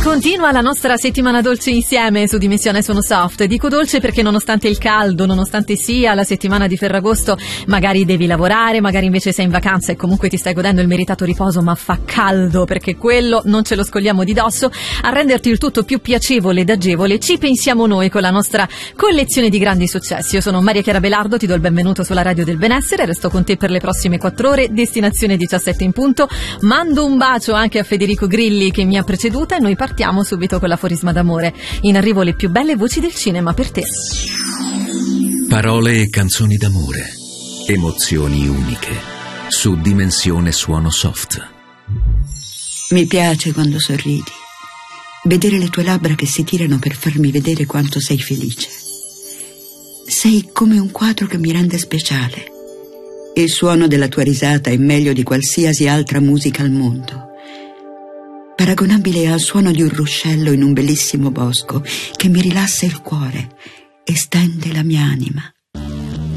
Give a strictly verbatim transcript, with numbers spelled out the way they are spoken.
Continua la nostra settimana dolce insieme su Dimensione Suono Soft. Dico dolce perché nonostante il caldo, nonostante sia la settimana di Ferragosto, magari devi lavorare, magari invece sei in vacanza e comunque ti stai godendo il meritato riposo, ma fa caldo, perché quello non ce lo scogliamo di dosso. A renderti il tutto più piacevole ed agevole ci pensiamo noi con la nostra collezione di grandi successi. Io sono Maria Chiara Belardo, ti do il benvenuto sulla Radio del Benessere, resto con te per le prossime quattro ore, destinazione diciassette in punto. Mando un bacio anche a Federico Grilli che mi ha preceduta e noi partiamo subito con l'aforisma d'amore. In arrivo le più belle voci del cinema per te. Parole e canzoni d'amore, emozioni uniche, su Dimensione Suono Soft. Mi piace quando sorridi, vedere le tue labbra che si tirano per farmi vedere quanto sei felice. Sei come un quadro che mi rende speciale. Il suono della tua risata è meglio di qualsiasi altra musica al mondo, paragonabile al suono di un ruscello in un bellissimo bosco che mi rilassa il cuore e stende la mia anima.